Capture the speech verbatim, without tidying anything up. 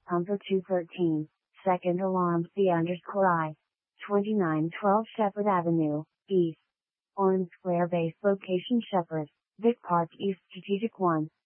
Pumper two thirteen, second alarm C underscore I, twenty-nine twelve Shepherd Avenue, East. Orange Square base location Shepherd, Vic Park East Strategic one.